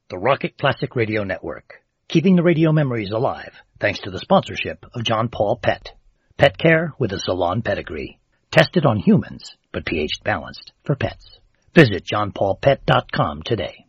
The Rocket Classic Radio Network, keeping the radio memories alive thanks to the sponsorship of John Paul Pet. Pet care with a salon pedigree. Tested on humans, but pH balanced for pets. Visit johnpaulpet.com today.